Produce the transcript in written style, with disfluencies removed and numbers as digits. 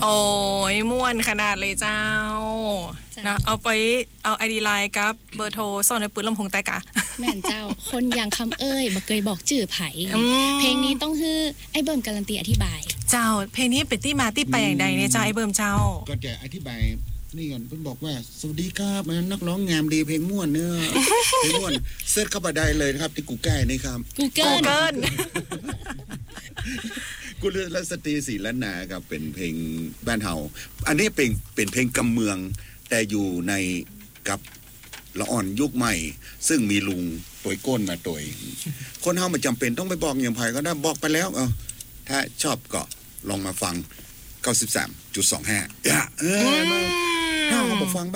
โอ้ยม่วนขนาดเลยเจ้านะเอาไอดีไลน์กับเบอร์โทรซ่อนในปืนลำโพงแต่กะแม่นเจ้าคนอย่างคำเอ้ยบ่เคยบอกจื่อไผเพลงนี้ต้องฮื้อไอ้เบิ่มการันตีอธิบายเจ้าเพลงนี้เป็นที่มาที่ไปอย่างใดเนี่ยเจ้าไอ้เบิ่มเจ้าก็จะอธิบายนี่ก่อนเพิ่นบอกว่าสวัสดีครับนักร้องงามดีเพลงม่วนเนื้อเพลงม่วนเสิร์ชเข้าไปได้เลยนะครับที่กูแก้นี่ครับ Google กุลสตรีศรีล้านนาครับเป็นเพลงบ้านเฮาอันนี้เป็นเพลงกำเมืองแต่อยู่ในกับละอ่อนยุคใหม่ ซึ่งมีลุงตัวก้นมาตัวคนเฮาไม่จำเป็นต้องไปบอกอย่างไผก็ได้บอกไปแล้วถ้าชอบก็ลองมาฟัง 93.25 ถ้าเราบอกฟัง